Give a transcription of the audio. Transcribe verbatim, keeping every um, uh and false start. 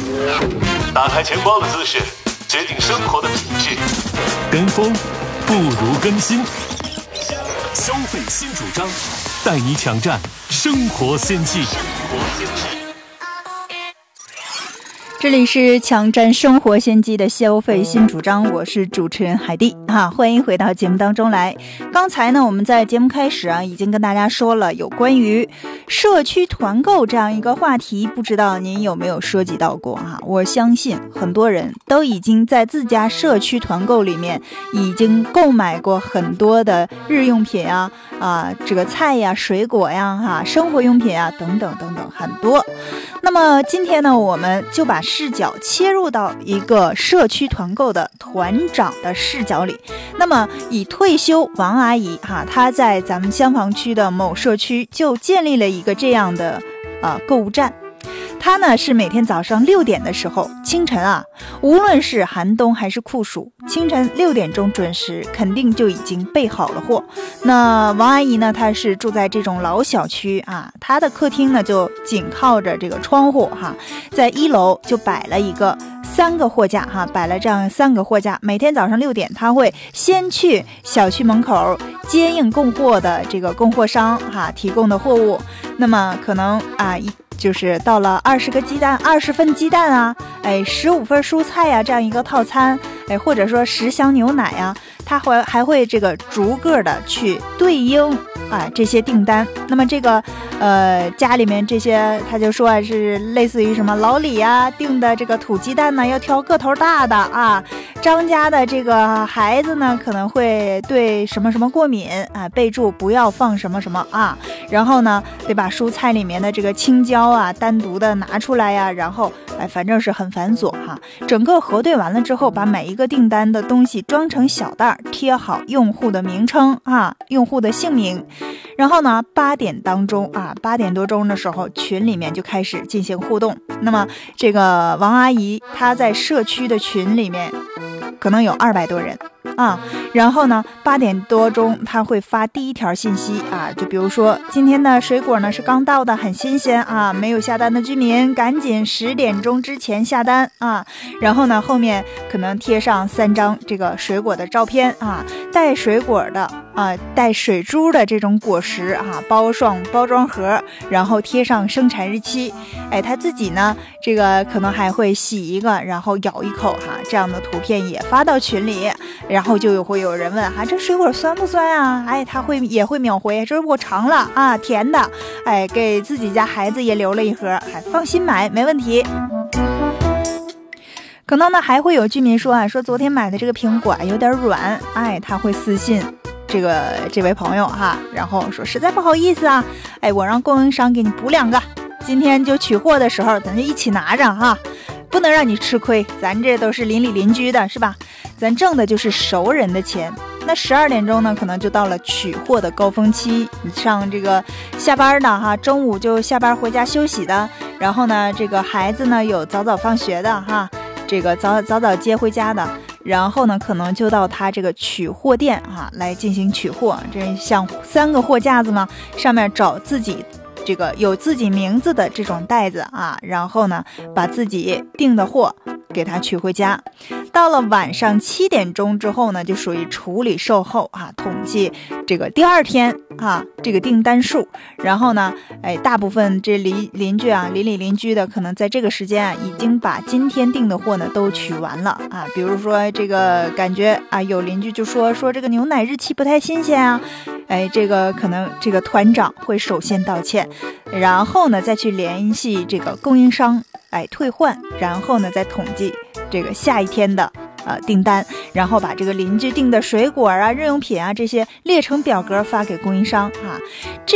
打开钱包的姿势，决定生活的品质。跟风不如跟新，消费新主张，带你抢占生活先机。 这里是抢占生活先机的消费新主张，我是主持人海蒂哈，欢迎回到节目当中来。刚才呢，我们在节目开始啊，已经跟大家说了有关于社区团购这样一个话题，不知道您有没有涉及到过哈？我相信很多人都已经在自家社区团购里面已经购买过很多的日用品啊啊，这个菜呀、水果呀、哈、生活用品啊等等等等很多。那么今天呢，我们就把视角切入到一个社区团购的团长的视角里。那么以退休王阿姨哈，她在咱们香坊区的某社区就建立了一个这样的呃购物站。他呢是每天早上六点的时候，清晨啊，无论是寒冬还是酷暑，清晨六点钟准时，肯定就已经备好了货。那王阿姨呢，她是住在这种老小区啊，她的客厅呢就紧靠着这个窗户哈，在一楼就摆了一个三个货架哈，摆了这样三个货架。每天早上六点，他会先去小区门口接应供货的这个供货商哈提供的货物，那么可能啊一。就是到了二十个鸡蛋、二十份鸡蛋啊，哎，十五份蔬菜呀、啊，这样一个套餐，哎，或者说十箱牛奶呀、啊，他会还会这个逐个的去对应啊这些订单。那么这个呃家里面这些，他就说是类似于什么老李呀订的这个土鸡蛋呢，要挑个头大的啊。张家的这个孩子呢，可能会对什么什么过敏啊，备注不要放什么什么啊。然后呢，得把蔬菜里面的这个青椒啊单独的拿出来呀、啊，然后哎，反正是很繁琐哈。整个核对完了之后，把每一个订单的东西装成小袋，贴好用户的名称啊，用户的姓名。然后呢，八点当中啊，八点多钟的时候，群里面就开始进行互动。那么这个王阿姨她在社区的群里面。可能有二百多人啊，然后呢，八点多钟他会发第一条信息啊，就比如说今天的水果呢是刚到的，很新鲜啊，没有下单的居民赶紧十点钟之前下单啊。然后呢，后面可能贴上三张这个水果的照片啊，带水果的啊，带水珠的这种果实啊，包装包装盒，然后贴上生产日期。哎，他自己呢，这个可能还会洗一个，然后咬一口哈，这样的图片也发到群里，然后就会有人问哈，这水果酸不酸啊？哎，他会也会秒回，这是我尝了啊，甜的，哎，给自己家孩子也留了一盒，还放心买，没问题。可能呢还会有居民说啊，说昨天买的这个苹果有点软，哎，他会私信这个这位朋友哈，然后说实在不好意思啊，哎，我让供应商给你补两个，今天就取货的时候咱就一起拿着哈。不能让你吃亏，咱这都是邻里邻居的是吧？咱挣的就是熟人的钱。那十二点钟呢，可能就到了取货的高峰期。你上这个下班的哈，中午就下班回家休息的，然后呢，这个孩子呢有早早放学的哈，这个早早早接回家的，然后呢，可能就到他这个取货店哈来进行取货。这像三个货架子嘛，上面找自己。这个有自己名字的这种袋子啊，然后呢，把自己订的货给他取回家。到了晚上七点钟之后呢，就属于处理售后啊，统计这个第二天啊这个订单数。然后呢，哎，大部分这邻邻居啊，邻里邻居的可能在这个时间啊，已经把今天订的货呢都取完了啊。比如说这个感觉啊，有邻居就说说这个牛奶日期不太新鲜啊。哎，这个可能这个团长会首先道歉，然后呢再去联系这个供应商，哎退换，然后呢再统计这个下一天的呃订单，然后把这个邻居订的水果啊、日用品啊这些列成表格发给供应商啊。这